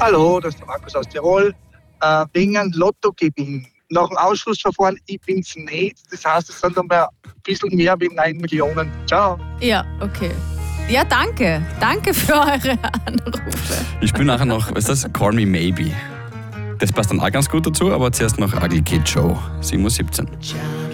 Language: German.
Hallo, das ist der Markus aus Tirol. Wegen einem Lottogewinn. Nach dem Ausschlussverfahren, ich bin's nicht. Das heißt, es sind dann ein bisschen mehr wie 9 Millionen. Ciao. Ja, okay. Ja, danke. Danke für eure Anrufe. Ich spiele nachher noch, was ist das? Call Me Maybe. Das passt dann auch ganz gut dazu, aber zuerst noch Ugly Kid Show, 7:17 Uhr.